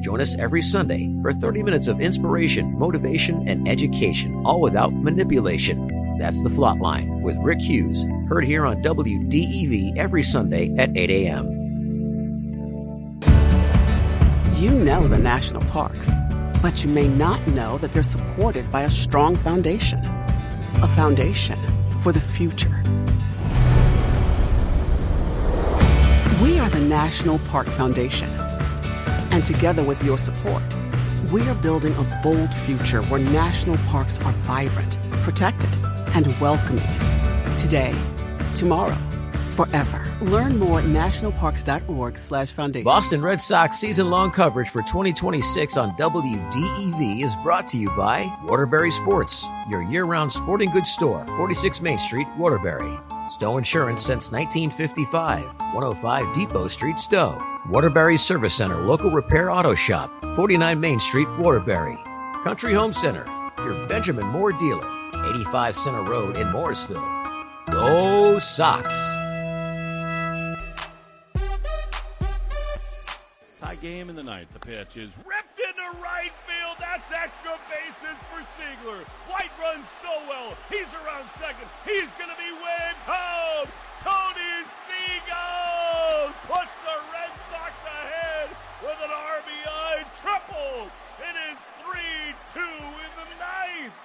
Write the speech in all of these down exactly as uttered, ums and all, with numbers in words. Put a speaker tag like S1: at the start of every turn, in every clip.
S1: Join us every Sunday for thirty minutes of inspiration, motivation, and education, all without manipulation. That's The Flop Line with Rick Hughes, heard here on W D E V every Sunday at eight a.m.
S2: You know the national parks, but you may not know that they're supported by a strong foundation. A foundation for the future. We are the National Park Foundation. And together with your support, we are building a bold future where national parks are vibrant, protected, and welcoming. Today, tomorrow, forever. Learn more at nationalparks.org slash foundation.
S1: Boston Red Sox season-long coverage for twenty twenty-six on W D E V is brought to you by Waterbury Sports, your year-round sporting goods store, forty-six Main Street, Waterbury. Stowe Insurance since nineteen fifty-five, one oh five Depot Street, Stowe. Waterbury Service Center, local repair auto shop, forty-nine Main Street, Waterbury. Country Home Center, your Benjamin Moore dealer, eighty-five Center Road in Morrisville. Go Sox!
S3: Tie game in the ninth. The pitch is ripped into right field. That's extra bases for Seigler. White runs so well. He's around second. He's going to be waved home. Tony Seagulls puts the Red Sox ahead with an R B I triple. It is three two in the ninth.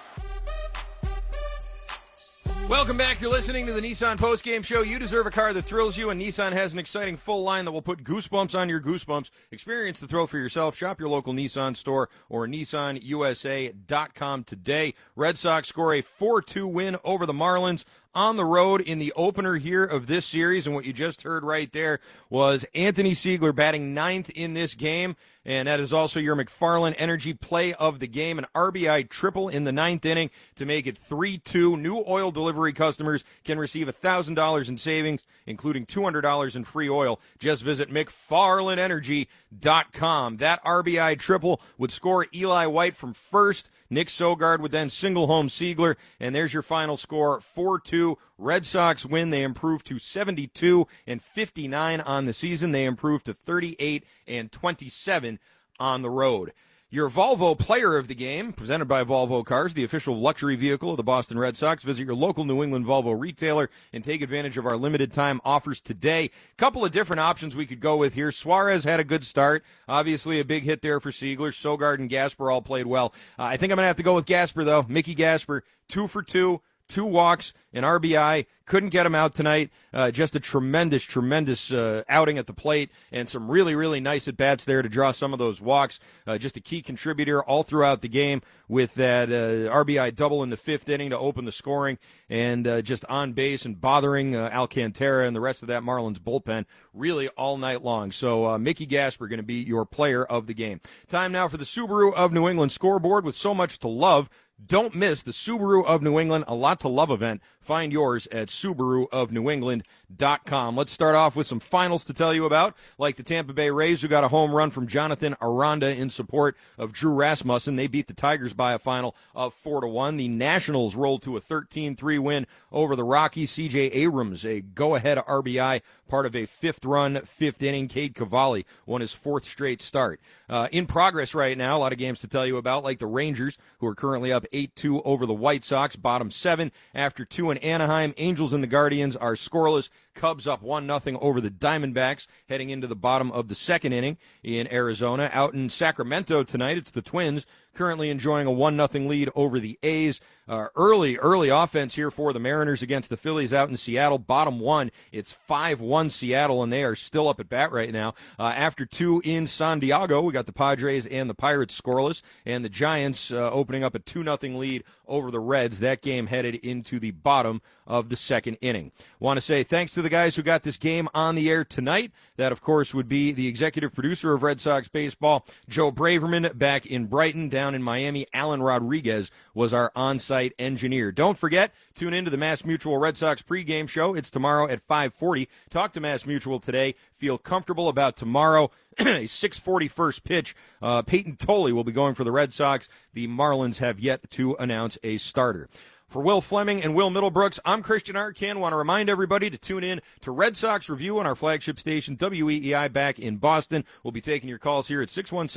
S4: Welcome back. You're listening to the Nissan Postgame Show. You deserve a car that thrills you, and Nissan has an exciting full line that will put goosebumps on your goosebumps. Experience the thrill for yourself. Shop your local Nissan store or Nissan U S A dot com today. Red Sox score a four two win over the Marlins on the road in the opener here of this series, and what you just heard right there was Anthony Seigler batting ninth in this game, and that is also your McFarland Energy play of the game, an R B I triple in the ninth inning to make it three two. New oil delivery customers can receive one thousand dollars in savings, including two hundred dollars in free oil. Just visit McFarland Energy dot com. That R B I triple would score Eli White from first. Nick Sogard would then single home Seigler, and there's your final score, four two. Red Sox win. They improve to seventy-two and fifty-nine on the season. They improve to thirty-eight and twenty-seven on the road. Your Volvo Player of the Game, presented by Volvo Cars, the official luxury vehicle of the Boston Red Sox. Visit your local New England Volvo retailer and take advantage of our limited-time offers today. Couple of different options we could go with here. Suarez had a good start. Obviously, a big hit there for Seigler. Sogard and Gasper all played well. Uh, I think I'm going to have to go with Gasper, though. Mickey Gasper, two for two. Two walks, an R B I, couldn't get him out tonight. Uh, just a tremendous, tremendous uh, outing at the plate, and some really, really nice at-bats there to draw some of those walks. Uh, just a key contributor all throughout the game with that uh, R B I double in the fifth inning to open the scoring, and uh, just on base and bothering uh, Alcantara and the rest of that Marlins bullpen really all night long. So uh, Mickey Gasper going to be your player of the game. Time now for the Subaru of New England scoreboard. With so much to love, don't miss the Subaru of New England A Lot to Love event. Find yours at Subaru of New England dot com. Let's start off with some finals to tell you about, like the Tampa Bay Rays, who got a home run from Jonathan Aranda in support of Drew Rasmussen. They beat the Tigers by a final of four to one. The Nationals rolled to a thirteen three win over the Rockies. C J Abrams, a go-ahead R B I, part of a fifth-run, fifth-inning. Cade Cavalli won his fourth straight start. Uh, in progress right now, a lot of games to tell you about, like the Rangers, who are currently up eight two over the White Sox, bottom seven after two in Anaheim. Angels and the Guardians are scoreless. Cubs up one nothing over the Diamondbacks heading into the bottom of the second inning in Arizona. Out in Sacramento tonight, it's the Twins currently enjoying a one nothing lead over the A's. Uh, early, early offense here for the Mariners against the Phillies out in Seattle. Bottom one, it's five one Seattle, and they are still up at bat right now. Uh, after two in San Diego, we got the Padres and the Pirates scoreless, and the Giants uh, opening up a two nothing lead over the Reds. That game headed into the bottom of the second inning. Want to say thanks to the guys who got this game on the air tonight. That, of course, would be the executive producer of Red Sox baseball, Joe Braverman, back in Brighton. Down in Miami, Alan Rodriguez was our on-site engineer. Don't forget, tune into the Mass Mutual Red Sox pregame show. It's tomorrow at five forty. Talk to Mass Mutual today. Feel comfortable about tomorrow. A six forty first pitch. Uh, Peyton Tolley will be going for the Red Sox. The Marlins have yet to announce a starter. For Will Fleming and Will Middlebrooks, I'm Christian Arcan. Want to remind everybody to tune in to Red Sox Review on our flagship station, W E E I, back in Boston. We'll be taking your calls here at six one seven